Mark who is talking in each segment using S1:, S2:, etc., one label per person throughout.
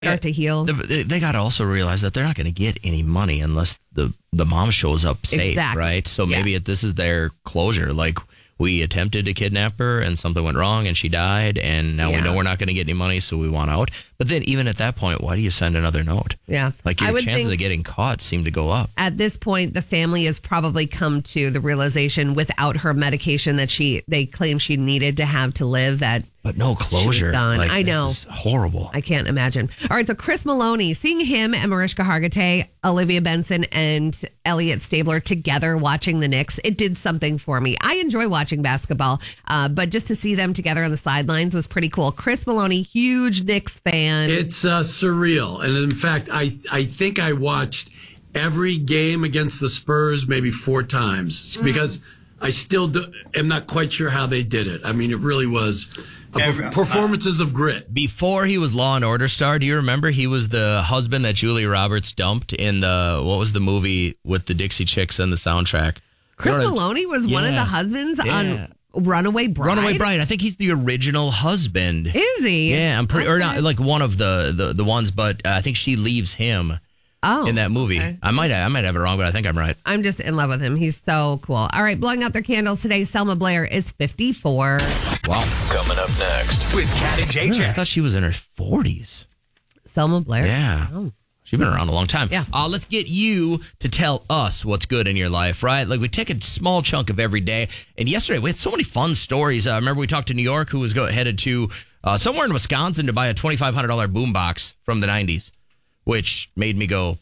S1: start to heal.
S2: They got to also realize that they're not going to get any money unless the mom shows up safe, right? So maybe this is their closure. Like, we attempted to kidnap her and something went wrong and she died, and now we know we're not going to get any money, so we want out. But then even at that point, why do you send another note?
S1: Yeah.
S2: Like, your chances of getting caught seem to go up.
S1: At this point, the family has probably come to the realization, without her medication that they claim she needed to have to live, that
S2: but no closure.
S1: Like, I know.
S2: This is horrible.
S1: I can't imagine. All right, so Chris Maloney, seeing him and Mariska Hargitay, Olivia Benson, and Elliot Stabler together watching the Knicks, it did something for me. I enjoy watching basketball, but just to see them together on the sidelines was pretty cool. Chris Maloney, huge Knicks fan.
S3: It's surreal. And in fact, I think I watched every game against the Spurs maybe 4 times because I still am not quite sure how they did it. I mean, it really was performances of grit.
S2: Before he was Law and Order star, do you remember he was the husband that Julia Roberts dumped in what was the movie with the Dixie Chicks and the soundtrack?
S1: Chris Maloney was one of the husbands on Runaway Bride.
S2: Runaway Bride. I think he's the original husband.
S1: Is he?
S2: Yeah, I'm pretty, or not like one of the ones, but I think she leaves him. In that movie. Okay. I might have it wrong, but I think I'm right.
S1: I'm just in love with him. He's so cool. All right, blowing out their candles today, Selma Blair is 54.
S2: Wow.
S4: Coming up next with Kat and JJ.
S2: I thought she was in her 40s.
S1: Selma Blair?
S2: Yeah.
S1: Oh.
S2: She's been around a long time.
S1: Yeah.
S2: Let's get you to tell us what's good in your life, right? Like, we take a small chunk of every day. And yesterday, we had so many fun stories. Remember we talked to New York, who was headed to somewhere in Wisconsin to buy a $2,500 boombox from the 90s, which made me go...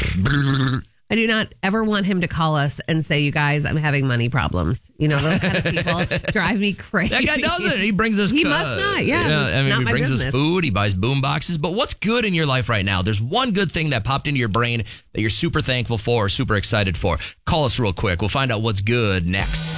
S1: I do not ever want him to call us and say, you guys, I'm having money problems. You know, those kind of people drive me crazy.
S2: That guy doesn't. He brings us...
S1: He must not, yeah.
S2: He brings us food. He buys boom boxes. But what's good in your life right now? There's one good thing that popped into your brain that you're super thankful for or super excited for. Call us real quick. We'll find out what's good next.